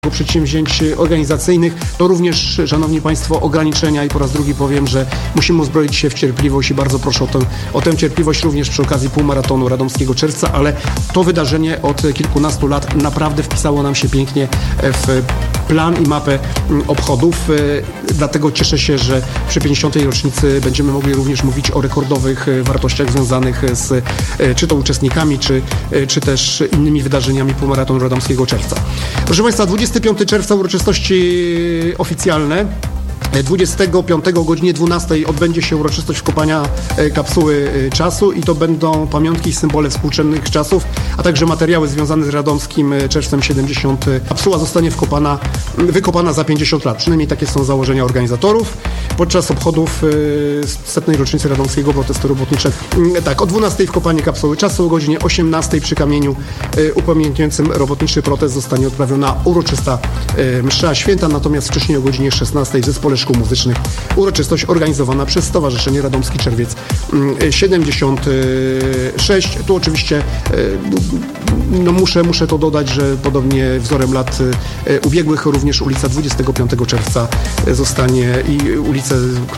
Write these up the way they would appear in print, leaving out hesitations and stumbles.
przedsięwzięć organizacyjnych, to również, szanowni państwo, ograniczenia i po raz drugi powiem, że musimy uzbroić się w cierpliwość i bardzo proszę o tę cierpliwość również przy okazji półmaratonu Radomskiego Czerwca, ale to wydarzenie od kilkunastu lat naprawdę wpisało nam się pięknie w plan i mapę obchodów, dlatego cieszę się, że przy 50. rocznicy będziemy mogli również mówić o rekordowych wartościach związanych z czy to uczestnikami, czy też innymi wydarzeniami półmaratonu Radomskiego Czerwca. Proszę państwa, 25 czerwca uroczystości oficjalne. 25 o godzinie 12 odbędzie się uroczystość wkopania kapsuły czasu i to będą pamiątki i symbole współczesnych czasów, a także materiały związane z Radomskim Czerwcem 70. Kapsuła zostanie wykopana za 50 lat, przynajmniej takie są założenia organizatorów. Podczas obchodów 100. rocznicy Radomskiego Protestu Robotniczego. Tak, o 12 wkopanie kapsuły czasu, o godzinie 18 przy kamieniu upamiętniającym robotniczy protest zostanie odprawiona uroczysta msza święta, natomiast wcześniej o godzinie 16 w Zespole Szkół Muzycznych uroczystość organizowana przez Stowarzyszenie Radomski Czerwiec 76. Tu oczywiście muszę to dodać, że podobnie wzorem lat ubiegłych również ulica 25 czerwca zostanie i ulice,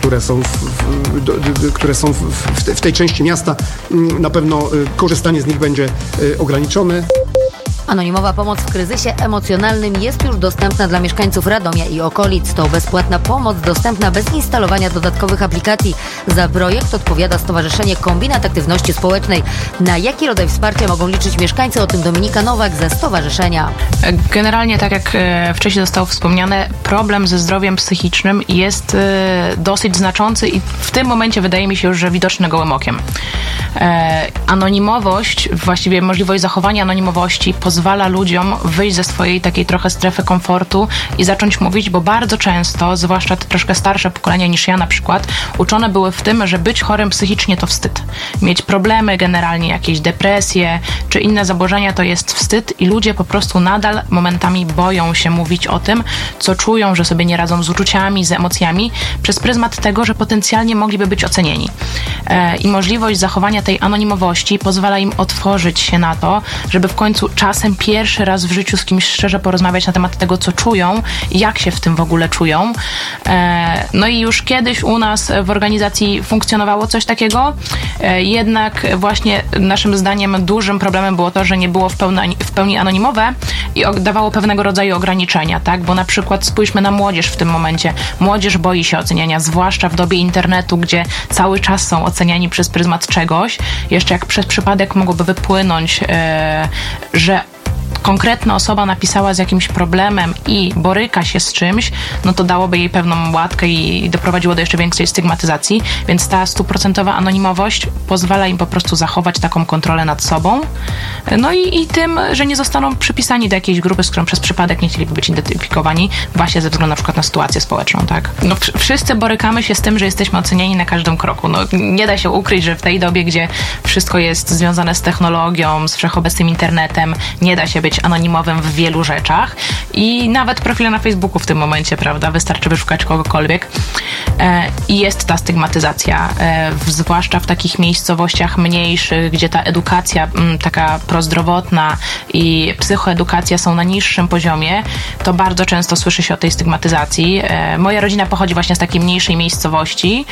które są w tej części miasta, na pewno korzystanie z nich będzie ograniczone. Anonimowa pomoc w kryzysie emocjonalnym jest już dostępna dla mieszkańców Radomia i okolic. To bezpłatna pomoc dostępna bez instalowania dodatkowych aplikacji. Za projekt odpowiada Stowarzyszenie Kombinat Aktywności Społecznej. Na jaki rodzaj wsparcia mogą liczyć mieszkańcy? O tym Dominika Nowak ze stowarzyszenia. Generalnie, tak jak wcześniej zostało wspomniane, problem ze zdrowiem psychicznym jest dosyć znaczący i w tym momencie wydaje mi się już, że widoczny gołym okiem. Anonimowość, właściwie możliwość zachowania anonimowości pozwala ludziom wyjść ze swojej takiej trochę strefy komfortu i zacząć mówić, bo bardzo często, zwłaszcza te troszkę starsze pokolenia niż ja na przykład, uczone były w tym, że być chorym psychicznie to wstyd. Mieć problemy generalnie, jakieś depresje czy inne zaburzenia to jest wstyd i ludzie po prostu nadal momentami boją się mówić o tym, co czują, że sobie nie radzą z uczuciami, z emocjami, przez pryzmat tego, że potencjalnie mogliby być ocenieni. I możliwość zachowania tej anonimowości pozwala im otworzyć się na to, żeby w końcu czasem pierwszy raz w życiu z kimś szczerze porozmawiać na temat tego, co czują i jak się w tym w ogóle czują. No i już kiedyś u nas w organizacji funkcjonowało coś takiego, jednak właśnie naszym zdaniem dużym problemem było to, że nie było w pełni anonimowe i dawało pewnego rodzaju ograniczenia, tak? Bo na przykład spójrzmy na młodzież w tym momencie. Młodzież boi się oceniania, zwłaszcza w dobie internetu, gdzie cały czas są oceniani przez pryzmat czegoś. Jeszcze jak przez przypadek mogłoby wypłynąć, że konkretna osoba napisała z jakimś problemem i boryka się z czymś, no to dałoby jej pewną łatkę i doprowadziło do jeszcze większej stygmatyzacji, więc ta 100% anonimowość pozwala im po prostu zachować taką kontrolę nad sobą, no i tym, że nie zostaną przypisani do jakiejś grupy, z którą przez przypadek nie chcieliby być identyfikowani właśnie ze względu na przykład na sytuację społeczną, tak? No wszyscy borykamy się z tym, że jesteśmy oceniani na każdym kroku. No nie da się ukryć, że w tej dobie, gdzie wszystko jest związane z technologią, z wszechobecnym internetem, nie da się być anonimowym w wielu rzeczach i nawet profile na Facebooku w tym momencie, prawda, wystarczy wyszukać kogokolwiek i jest ta stygmatyzacja, zwłaszcza w takich miejscowościach mniejszych, gdzie ta edukacja taka prozdrowotna i psychoedukacja są na niższym poziomie, to bardzo często słyszy się o tej stygmatyzacji. Moja rodzina pochodzi właśnie z takiej mniejszej miejscowości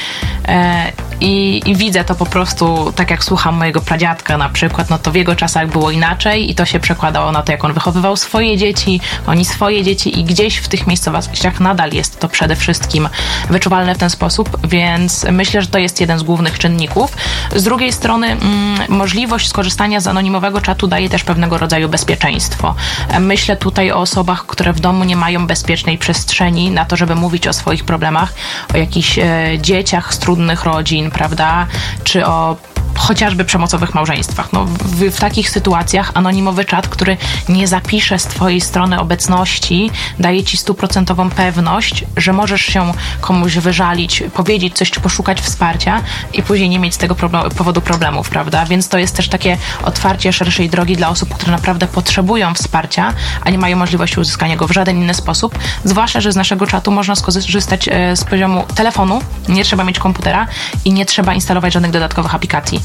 i widzę to po prostu, tak jak słucham mojego pradziadka na przykład, no to w jego czasach było inaczej i to się przekładało na to, jak on wychowywał swoje dzieci, oni swoje dzieci i gdzieś w tych miejscowościach nadal jest to przede wszystkim wyczuwalne w ten sposób, więc myślę, że to jest jeden z głównych czynników. Z drugiej strony możliwość skorzystania z anonimowego czatu daje też pewnego rodzaju bezpieczeństwo. Myślę tutaj o osobach, które w domu nie mają bezpiecznej przestrzeni na to, żeby mówić o swoich problemach, o jakichś dzieciach z trudnych rodzin, prawda, czy o chociażby przemocowych małżeństwach. No, w takich sytuacjach anonimowy czat, który nie zapisze z twojej strony obecności, daje ci 100% pewność, że możesz się komuś wyżalić, powiedzieć coś, czy poszukać wsparcia i później nie mieć z tego powodu problemów, prawda? Więc to jest też takie otwarcie szerszej drogi dla osób, które naprawdę potrzebują wsparcia, a nie mają możliwości uzyskania go w żaden inny sposób. Zwłaszcza, że z naszego czatu można skorzystać z poziomu telefonu, nie trzeba mieć komputera i nie trzeba instalować żadnych dodatkowych aplikacji.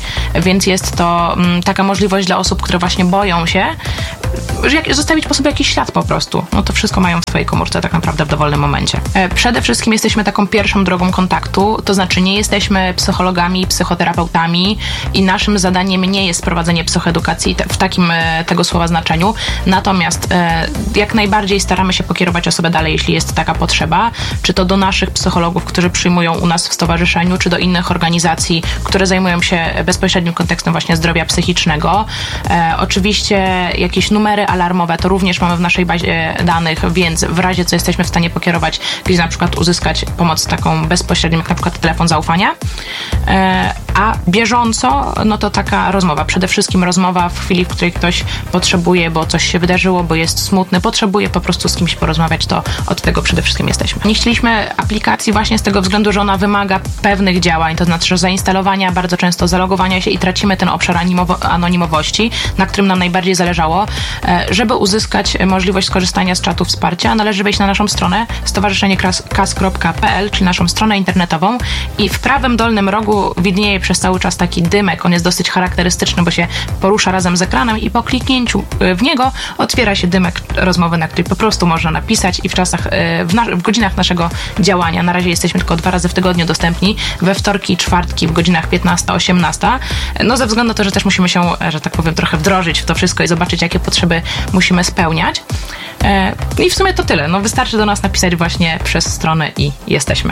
więc jest to taka możliwość dla osób, które właśnie boją się, zostawić po sobie jakiś ślad po prostu. No to wszystko mają w swojej komórce tak naprawdę w dowolnym momencie. Przede wszystkim jesteśmy taką pierwszą drogą kontaktu, to znaczy nie jesteśmy psychologami, psychoterapeutami i naszym zadaniem nie jest prowadzenie psychoedukacji w takim tego słowa znaczeniu, natomiast jak najbardziej staramy się pokierować osobę dalej, jeśli jest taka potrzeba, czy to do naszych psychologów, którzy przyjmują u nas w stowarzyszeniu, czy do innych organizacji, które zajmują się bezpośrednim kontekstem właśnie zdrowia psychicznego. Oczywiście jakieś numery alarmowe to również mamy w naszej bazie danych, więc w razie co jesteśmy w stanie pokierować, gdzie na przykład uzyskać pomoc taką bezpośrednią, jak na przykład telefon zaufania. A bieżąco, no to taka rozmowa. Przede wszystkim rozmowa w chwili, w której ktoś potrzebuje, bo coś się wydarzyło, bo jest smutny, potrzebuje po prostu z kimś porozmawiać, to od tego przede wszystkim jesteśmy. Nie chcieliśmy aplikacji właśnie z tego względu, że ona wymaga pewnych działań, to znaczy, że zainstalowania, bardzo często zalogowania się i tracimy ten obszar anonimowości, na którym nam najbardziej zależało. Żeby uzyskać możliwość skorzystania z czatu wsparcia, należy wejść na naszą stronę stowarzyszeniekaz.pl, czyli naszą stronę internetową, i w prawym dolnym rogu widnieje przez cały czas taki dymek. On jest dosyć charakterystyczny, bo się porusza razem z ekranem i po kliknięciu w niego otwiera się dymek rozmowy, na który po prostu można napisać i w czasach, w godzinach naszego działania, na razie jesteśmy tylko 2 razy w tygodniu dostępni, we wtorki i czwartki w godzinach 15-18. No ze względu na to, że też musimy się, że tak powiem, trochę wdrożyć w to wszystko i zobaczyć, jakie potrzeby musimy spełniać. I w sumie to tyle. No wystarczy do nas napisać właśnie przez stronę i jesteśmy.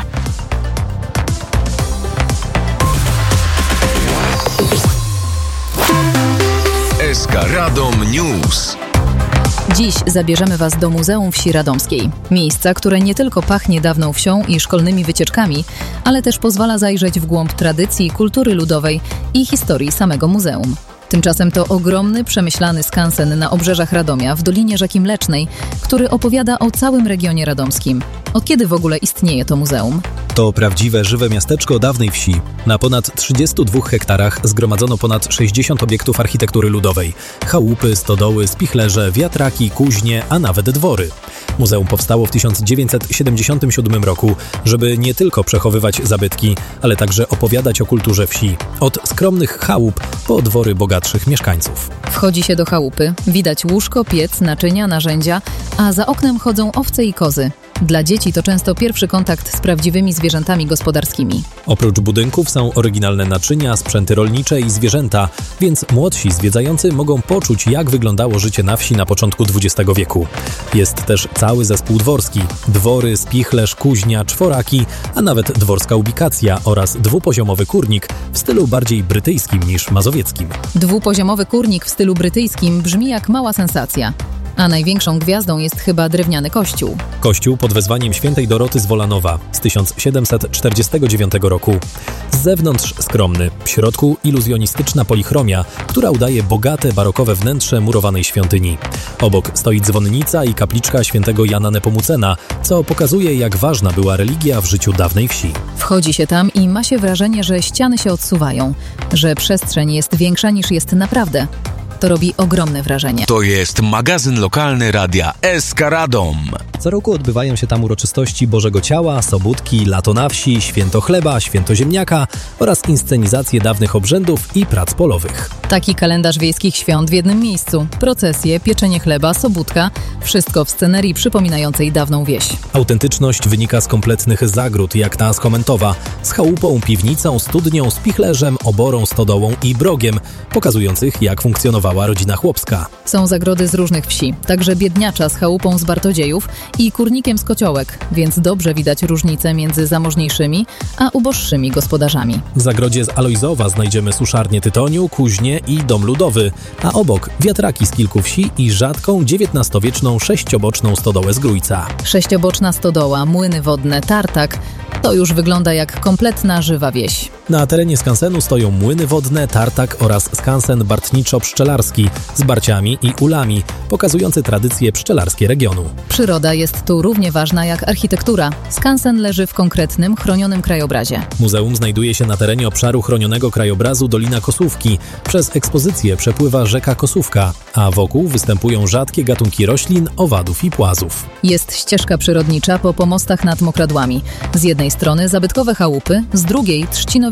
SK Radom News. Dziś zabierzemy Was do Muzeum Wsi Radomskiej. Miejsca, które nie tylko pachnie dawną wsią i szkolnymi wycieczkami, ale też pozwala zajrzeć w głąb tradycji, kultury ludowej i historii samego muzeum. Tymczasem to ogromny, przemyślany skansen na obrzeżach Radomia w Dolinie Rzeki Mlecznej, który opowiada o całym regionie radomskim. Od kiedy w ogóle istnieje to muzeum? To prawdziwe, żywe miasteczko dawnej wsi. Na ponad 32 hektarach zgromadzono ponad 60 obiektów architektury ludowej. Chałupy, stodoły, spichlerze, wiatraki, kuźnie, a nawet dwory. Muzeum powstało w 1977 roku, żeby nie tylko przechowywać zabytki, ale także opowiadać o kulturze wsi. Od skromnych chałup po dwory bogatszych mieszkańców. Wchodzi się do chałupy, widać łóżko, piec, naczynia, narzędzia, a za oknem chodzą owce i kozy. Dla dzieci to często pierwszy kontakt z prawdziwymi zwierzętami gospodarskimi. Oprócz budynków są oryginalne naczynia, sprzęty rolnicze i zwierzęta, więc młodsi zwiedzający mogą poczuć, jak wyglądało życie na wsi na początku XX wieku. Jest też cały zespół dworski. Dwory, spichlerz, kuźnia, czworaki, a nawet dworska ubikacja oraz dwupoziomowy kurnik w stylu bardziej brytyjskim niż mazowieckim. Dwupoziomowy kurnik w stylu brytyjskim brzmi jak mała sensacja. A największą gwiazdą jest chyba drewniany kościół. Kościół pod wezwaniem świętej Doroty z Wolanowa z 1749 roku. Z zewnątrz skromny, w środku iluzjonistyczna polichromia, która udaje bogate, barokowe wnętrze murowanej świątyni. Obok stoi dzwonnica i kapliczka świętego Jana Nepomucena, co pokazuje, jak ważna była religia w życiu dawnej wsi. Wchodzi się tam i ma się wrażenie, że ściany się odsuwają, że przestrzeń jest większa niż jest naprawdę. To robi ogromne wrażenie. To jest magazyn lokalny radia SK Radom. Co roku odbywają się tam uroczystości Bożego Ciała, Sobótki, Lato na wsi, Święto Chleba, Święto Ziemniaka oraz inscenizacje dawnych obrzędów i prac polowych. Taki kalendarz wiejskich świąt w jednym miejscu. Procesje, pieczenie chleba, sobótka. Wszystko w scenerii przypominającej dawną wieś. Autentyczność wynika z kompletnych zagród, jak ta skomentowa, z chałupą, piwnicą, studnią, spichlerzem, oborą, stodołą i brogiem, pokazujących, jak funkcjonowała rodzina chłopska. Są zagrody z różnych wsi, także Biedniacza z chałupą z Bartodziejów i kurnikiem z Kociołek, więc dobrze widać różnice między zamożniejszymi a uboższymi gospodarzami. W zagrodzie z Alojzowa znajdziemy suszarnię tytoniu, kuźnię i dom ludowy, a obok wiatraki z kilku wsi i rzadką XIX-wieczną sześcioboczną stodołę z Grójca. Sześcioboczna stodoła, młyny wodne, tartak. To już wygląda jak kompletna żywa wieś. Na terenie skansenu stoją młyny wodne, tartak oraz skansen bartniczo-pszczelarski z barciami i ulami, pokazujący tradycje pszczelarskie regionu. Przyroda jest tu równie ważna jak architektura. Skansen leży w konkretnym, chronionym krajobrazie. Muzeum znajduje się na terenie obszaru chronionego krajobrazu Dolina Kosówki. Przez ekspozycję przepływa rzeka Kosówka, a wokół występują rzadkie gatunki roślin, owadów i płazów. Jest ścieżka przyrodnicza po pomostach nad mokradłami. Z jednej strony zabytkowe chałupy, z drugiej trzcinowiec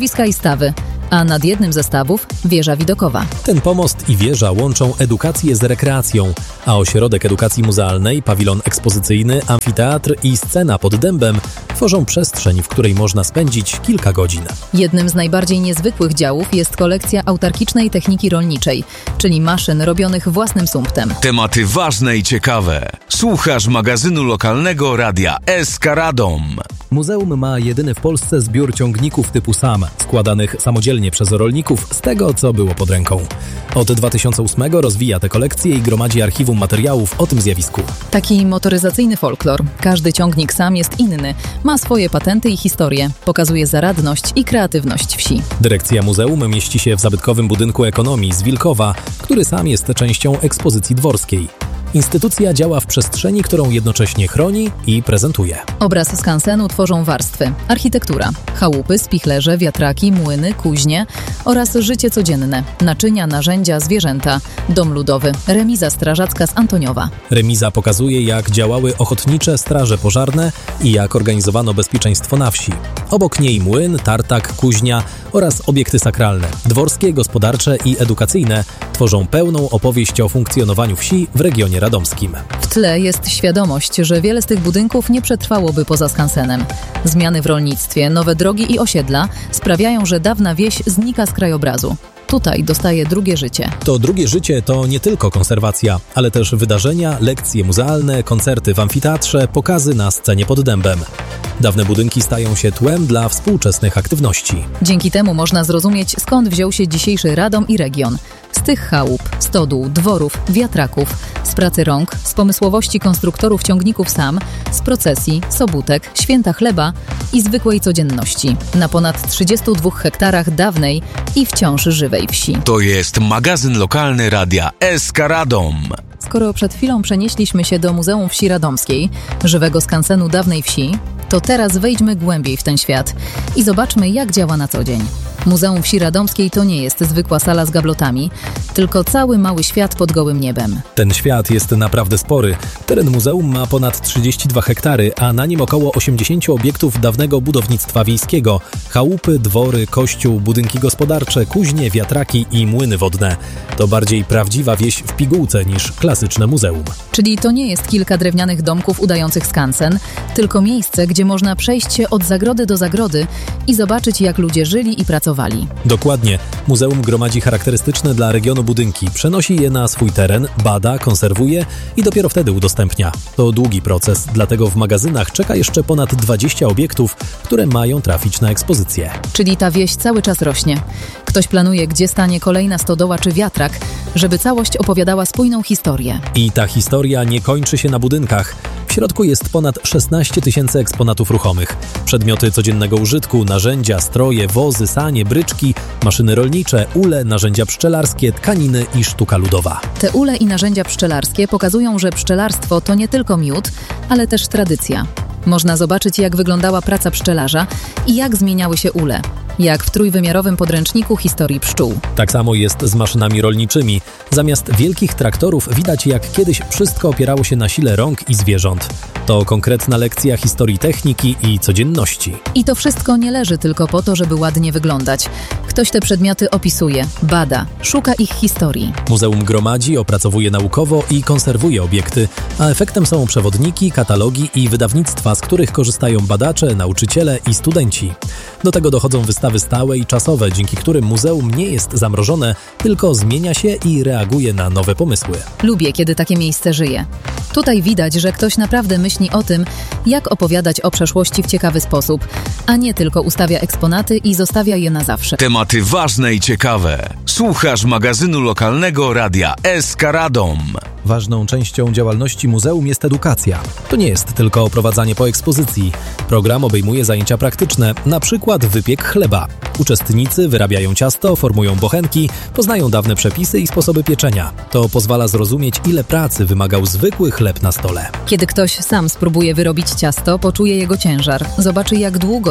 widowiska i stawy, a nad jednym ze stawów wieża widokowa. Ten pomost i wieża łączą edukację z rekreacją, a ośrodek edukacji muzealnej, pawilon ekspozycyjny, amfiteatr i scena pod dębem tworzą przestrzeń, w której można spędzić kilka godzin. Jednym z najbardziej niezwykłych działów jest kolekcja autarkicznej techniki rolniczej, czyli maszyn robionych własnym sumptem. Tematy ważne i ciekawe. Słuchasz magazynu lokalnego radia SK Radom. Muzeum ma jedyny w Polsce zbiór ciągników typu SAM, składanych samodzielnie przez rolników z tego, co było pod ręką. Od 2008 rozwija tę kolekcję i gromadzi archiwum materiałów o tym zjawisku. Taki motoryzacyjny folklor. Każdy ciągnik SAM jest inny, ma swoje patenty i historię, pokazuje zaradność i kreatywność wsi. Dyrekcja muzeum mieści się w zabytkowym budynku ekonomii z Wilkowa, który sam jest częścią ekspozycji dworskiej. Instytucja działa w przestrzeni, którą jednocześnie chroni i prezentuje. Obraz skansenu tworzą warstwy: architektura, chałupy, spichlerze, wiatraki, młyny, kuźnie oraz życie codzienne, naczynia, narzędzia, zwierzęta, dom ludowy, remiza strażacka z Antoniowa. Remiza pokazuje, jak działały ochotnicze straże pożarne i jak organizowano bezpieczeństwo na wsi. Obok niej młyn, tartak, kuźnia oraz obiekty sakralne, dworskie, gospodarcze i edukacyjne tworzą pełną opowieść o funkcjonowaniu wsi w regionie radomskim. W tle jest świadomość, że wiele z tych budynków nie przetrwałoby poza skansenem. Zmiany w rolnictwie, nowe drogi i osiedla sprawiają, że dawna wieś znika z krajobrazu. Tutaj dostaje drugie życie. To drugie życie to nie tylko konserwacja, ale też wydarzenia, lekcje muzealne, koncerty w amfiteatrze, pokazy na scenie pod dębem. Dawne budynki stają się tłem dla współczesnych aktywności. Dzięki temu można zrozumieć, skąd wziął się dzisiejszy Radom i region. Z tych chałup, stodół, dworów, wiatraków, z pracy rąk, z pomysłowości konstruktorów ciągników SAM, z procesji, sobótek, święta chleba i zwykłej codzienności. Na ponad 32 hektarach dawnej i wciąż żywej wsi. To jest magazyn lokalny radia SK Radom. Skoro przed chwilą przenieśliśmy się do Muzeum Wsi Radomskiej, żywego skansenu dawnej wsi, to teraz wejdźmy głębiej w ten świat i zobaczmy, jak działa na co dzień. Muzeum Wsi Radomskiej to nie jest zwykła sala z gablotami, tylko cały mały świat pod gołym niebem. Ten świat jest naprawdę spory. Teren muzeum ma ponad 32 hektary, a na nim około 80 obiektów dawnego budownictwa wiejskiego. Chałupy, dwory, kościół, budynki gospodarcze, kuźnie, wiatraki i młyny wodne. To bardziej prawdziwa wieś w pigułce niż klasyczne muzeum. Czyli to nie jest kilka drewnianych domków udających skansen, tylko miejsce, gdzie można przejść się od zagrody do zagrody i zobaczyć, jak ludzie żyli i pracowali. Dokładnie. Muzeum gromadzi charakterystyczne dla regionu budynki, przenosi je na swój teren, bada, konserwuje i dopiero wtedy udostępnia. To długi proces, dlatego w magazynach czeka jeszcze ponad 20 obiektów, które mają trafić na ekspozycję. Czyli ta wieś cały czas rośnie. Ktoś planuje, gdzie stanie kolejna stodoła czy wiatrak, żeby całość opowiadała spójną historię. I ta historia nie kończy się na budynkach. W środku jest ponad 16 000 eksponatów ruchomych. Przedmioty codziennego użytku, narzędzia, stroje, wozy, sanie, bryczki, maszyny rolnicze, ule, narzędzia pszczelarskie, tkaniny i sztuka ludowa. Te ule i narzędzia pszczelarskie pokazują, że pszczelarstwo to nie tylko miód, ale też tradycja. Można zobaczyć, jak wyglądała praca pszczelarza i jak zmieniały się ule. Jak w trójwymiarowym podręczniku historii pszczół. Tak samo jest z maszynami rolniczymi. Zamiast wielkich traktorów widać, jak kiedyś wszystko opierało się na sile rąk i zwierząt. To konkretna lekcja historii techniki i codzienności. I to wszystko nie leży tylko po to, żeby ładnie wyglądać. Ktoś te przedmioty opisuje, bada, szuka ich historii. Muzeum gromadzi, opracowuje naukowo i konserwuje obiekty, a efektem są przewodniki, katalogi i wydawnictwa, z których korzystają badacze, nauczyciele i studenci. Do tego dochodzą wystawy stałe i czasowe, dzięki którym muzeum nie jest zamrożone, tylko zmienia się i reaguje na nowe pomysły. Lubię, kiedy takie miejsce żyje. Tutaj widać, że ktoś naprawdę myśli o tym, jak opowiadać o przeszłości w ciekawy sposób, a nie tylko ustawia eksponaty i zostawia je na zawsze. Tematy ważne i ciekawe. Słuchasz magazynu lokalnego radia SK Radom. Ważną częścią działalności muzeum jest edukacja. To nie jest tylko oprowadzanie po ekspozycji. Program obejmuje zajęcia praktyczne, na przykład wypiek chleba. Uczestnicy wyrabiają ciasto, formują bochenki, poznają dawne przepisy i sposoby pieczenia. To pozwala zrozumieć, ile pracy wymagał zwykły chleb na stole. Kiedy ktoś sam spróbuje wyrobić ciasto, poczuje jego ciężar, zobaczy, jak długo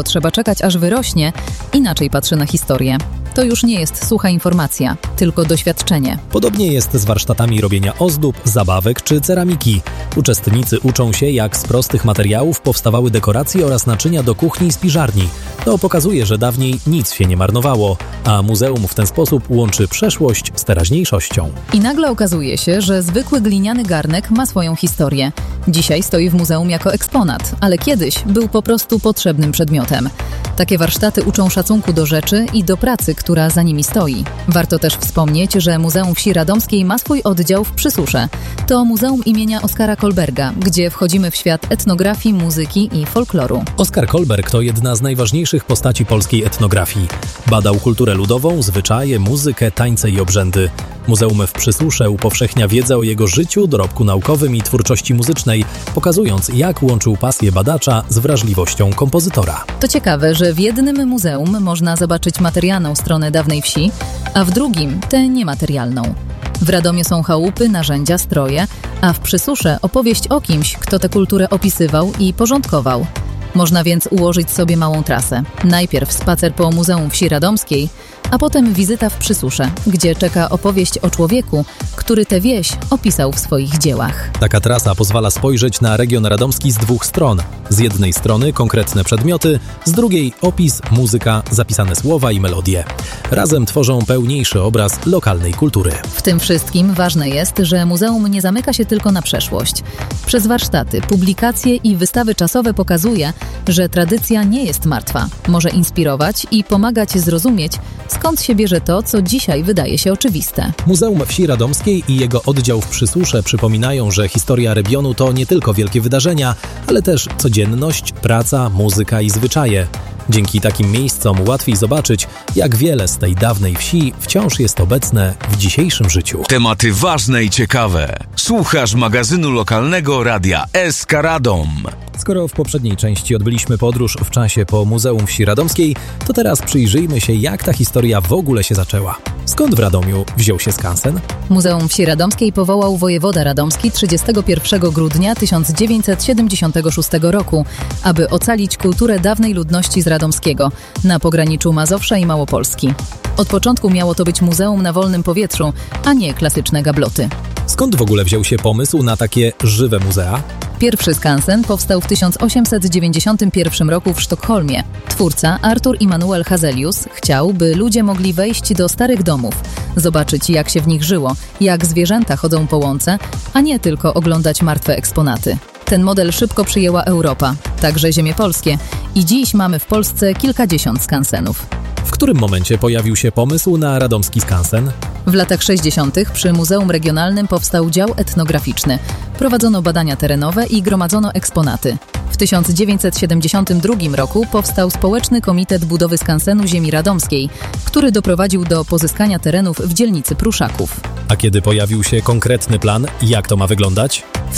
długo trzeba czekać, aż wyrośnie, inaczej patrzy na historię. To już nie jest sucha informacja, tylko doświadczenie. Podobnie jest z warsztatami robienia ozdób, zabawek czy ceramiki. Uczestnicy uczą się, jak z prostych materiałów powstawały dekoracje oraz naczynia do kuchni i spiżarni. To pokazuje, że dawniej nic się nie marnowało, a muzeum w ten sposób łączy przeszłość z teraźniejszością. I nagle okazuje się, że zwykły gliniany garnek ma swoją historię. Dzisiaj stoi w muzeum jako eksponat, ale kiedyś był po prostu potrzebnym przedmiotem. Takie warsztaty uczą szacunku do rzeczy i do pracy, która za nimi stoi. Warto też wspomnieć, że Muzeum Wsi Radomskiej ma swój oddział w Przysusze. To muzeum imienia Oskara Kolberga, gdzie wchodzimy w świat etnografii, muzyki i folkloru. Oskar Kolberg to jedna z najważniejszych postaci polskiej etnografii. Badał kulturę ludową, zwyczaje, muzykę, tańce i obrzędy. Muzeum w Przysusze upowszechnia wiedzę o jego życiu, dorobku naukowym i twórczości muzycznej, pokazując, jak łączył pasję badacza z wrażliwością kompozytora. To ciekawe, że w jednym muzeum można zobaczyć materialną stronę dawnej wsi, a w drugim tę niematerialną. W Radomiu są chałupy, narzędzia, stroje, a w Przysusze opowieść o kimś, kto tę kulturę opisywał i porządkował. Można więc ułożyć sobie małą trasę. Najpierw spacer po Muzeum Wsi Radomskiej, a potem wizyta w Przysusze, gdzie czeka opowieść o człowieku, który tę wieś opisał w swoich dziełach. Taka trasa pozwala spojrzeć na region radomski z dwóch stron. Z jednej strony konkretne przedmioty, z drugiej opis, muzyka, zapisane słowa i melodie. Razem tworzą pełniejszy obraz lokalnej kultury. W tym wszystkim ważne jest, że muzeum nie zamyka się tylko na przeszłość. Przez warsztaty, publikacje i wystawy czasowe pokazuje, że tradycja nie jest martwa. Może inspirować i pomagać zrozumieć, skąd się bierze to, co dzisiaj wydaje się oczywiste. Muzeum Wsi Radomskiej i jego oddział w Przysusze przypominają, że historia regionu to nie tylko wielkie wydarzenia, ale też codzienność, praca, muzyka i zwyczaje. Dzięki takim miejscom łatwiej zobaczyć, jak wiele z tej dawnej wsi wciąż jest obecne w dzisiejszym życiu. Tematy ważne i ciekawe. Słuchasz magazynu lokalnego Radia SK Radom. Skoro w poprzedniej części odbyliśmy podróż w czasie po Muzeum Wsi Radomskiej, to teraz przyjrzyjmy się, jak ta historia w ogóle się zaczęła. Skąd w Radomiu wziął się skansen? Muzeum Wsi Radomskiej powołał wojewoda radomski 31 grudnia 1976 roku, aby ocalić kulturę dawnej ludności z Radomskiego na pograniczu Mazowsza i Małopolski. Od początku miało to być muzeum na wolnym powietrzu, a nie klasyczne gabloty. Skąd w ogóle wziął się pomysł na takie żywe muzea? Pierwszy skansen powstał w 1891 roku w Sztokholmie. Twórca Artur Immanuel Hazelius chciał, by ludzie mogli wejść do starych domów, zobaczyć, jak się w nich żyło, jak zwierzęta chodzą po łące, a nie tylko oglądać martwe eksponaty. Ten model szybko przyjęła Europa, także ziemie polskie, i dziś mamy w Polsce kilkadziesiąt skansenów. W którym momencie pojawił się pomysł na radomski skansen? W latach 60. przy Muzeum Regionalnym powstał dział etnograficzny. Prowadzono badania terenowe i gromadzono eksponaty. W 1972 roku powstał Społeczny Komitet Budowy Skansenu Ziemi Radomskiej, który doprowadził do pozyskania terenów w dzielnicy Pruszaków. A kiedy pojawił się konkretny plan, jak to ma wyglądać? W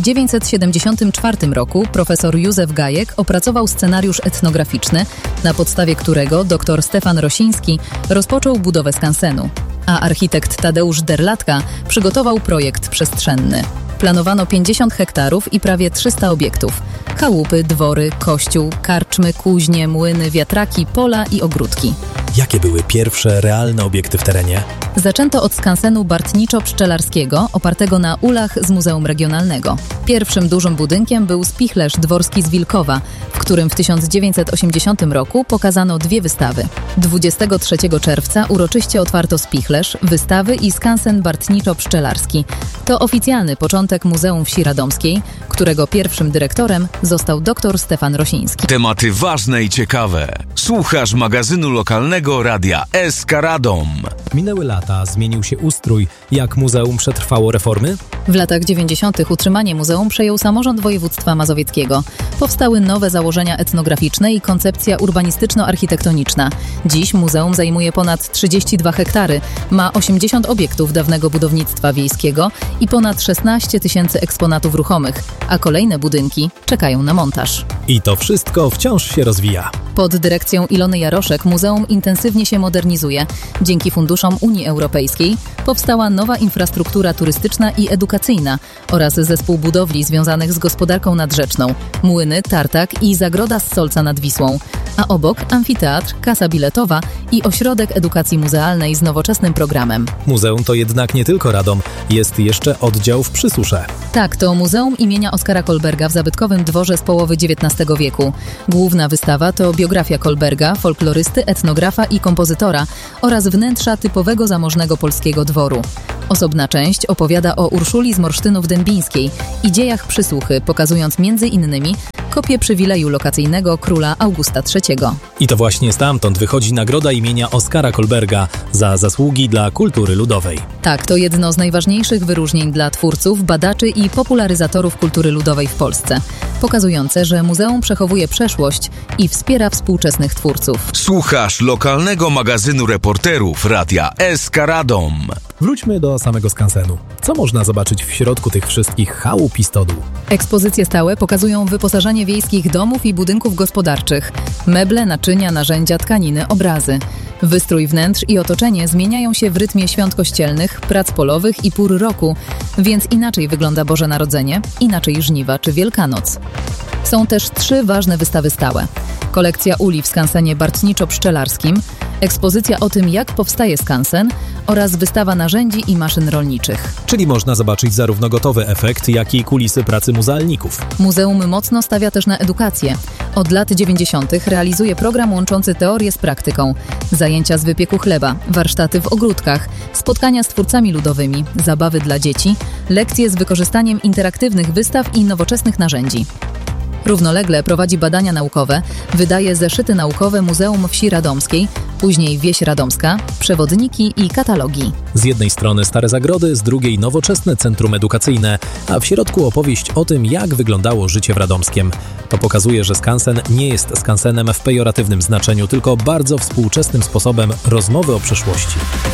1974 roku profesor Józef Gajek opracował scenariusz etnograficzny, na podstawie którego dr Stefan Rosiński rozpoczął budowę skansenu, a architekt Tadeusz Derlatka przygotował projekt przestrzenny. Planowano 50 hektarów i prawie 300 obiektów. Chałupy, dwory, kościół, karczmy, kuźnie, młyny, wiatraki, pola i ogródki. Jakie były pierwsze realne obiekty w terenie? Zaczęto od skansenu bartniczo-pszczelarskiego, opartego na ulach z Muzeum Regionalnego. Pierwszym dużym budynkiem był spichlerz dworski z Wilkowa, w którym w 1980 roku pokazano 2 wystawy. 23 czerwca uroczyście otwarto spichlerz, wystawy i skansen bartniczo-pszczelarski. To oficjalny początek Muzeum Wsi Radomskiej, którego pierwszym dyrektorem został dr Stefan Rosiński. Tematy ważne i ciekawe. Słuchasz magazynu lokalnego Radia SK Radom. Minęły lata, zmienił się ustrój. Jak muzeum przetrwało reformy? W latach 90. utrzymanie muzeum przejął samorząd województwa mazowieckiego. Powstały nowe założenia etnograficzne i koncepcja urbanistyczno-architektoniczna. Dziś muzeum zajmuje ponad 32 hektary, ma 80 obiektów dawnego budownictwa wiejskiego i ponad 16 tysięcy eksponatów ruchomych, a kolejne budynki czekają na montaż. I to wszystko wciąż się rozwija. Pod dyrekcją Ilony Jaroszek muzeum intensywnie się modernizuje. Dzięki funduszom Unii Europejskiej powstała nowa infrastruktura turystyczna i edukacyjna oraz zespół budowli związanych z gospodarką nadrzeczną, młyny, tartak i zagroda z Solca nad Wisłą. A obok amfiteatr, kasa biletowa i ośrodek edukacji muzealnej z nowoczesnym programem. Muzeum to jednak nie tylko Radom, jest jeszcze oddział w Przysusze. Tak, to Muzeum imienia Oskara Kolberga w zabytkowym dworze z połowy XIX wieku. Główna wystawa to biografia Kolberga, folklorysty, etnografa i kompozytora oraz wnętrza typowego zamożnego polskiego dworu. Osobna część opowiada o Urszuli z Morsztynów Dębińskiej i dziejach Przysłuchy, pokazując m.in. kopię przywileju lokacyjnego króla Augusta III. I to właśnie stamtąd wychodzi nagroda imienia Oskara Kolberga za zasługi dla kultury ludowej. Tak, to jedno z najważniejszych wyróżnień dla twórców, badaczy i popularyzatorów kultury ludowej w Polsce, pokazujące, że muzeum przechowuje przeszłość i wspiera współczesnych twórców. Słuchasz lokalnego magazynu reporterów Radia SK Radom. Wróćmy do samego skansenu. Co można zobaczyć w środku tych wszystkich chałup i stodół? Ekspozycje stałe pokazują wyposażenie wiejskich domów i budynków gospodarczych. Meble, naczynia, narzędzia, tkaniny, obrazy. Wystrój wnętrz i otoczenie zmieniają się w rytmie świąt kościelnych, prac polowych i pór roku, więc inaczej wygląda Boże Narodzenie, inaczej żniwa czy Wielkanoc. Są też 3 ważne wystawy stałe. Kolekcja uli w skansenie Bartniczo-Pszczelarskim, ekspozycja o tym, jak powstaje skansen oraz wystawa narzędzi i maszyn rolniczych. Czyli można zobaczyć zarówno gotowy efekt, jak i kulisy pracy muzealników. Muzeum mocno stawia też na edukację. Od lat 90. realizuje program łączący teorię z praktyką. Zajęcia z wypieku chleba, warsztaty w ogródkach, spotkania z twórcami ludowymi, zabawy dla dzieci, lekcje z wykorzystaniem interaktywnych wystaw i nowoczesnych narzędzi. Równolegle prowadzi badania naukowe, wydaje zeszyty naukowe Muzeum Wsi Radomskiej, później Wieś Radomska, przewodniki i katalogi. Z jednej strony stare zagrody, z drugiej nowoczesne centrum edukacyjne, a w środku opowieść o tym, jak wyglądało życie w Radomskiem. To pokazuje, że skansen nie jest skansenem w pejoratywnym znaczeniu, tylko bardzo współczesnym sposobem rozmowy o przeszłości.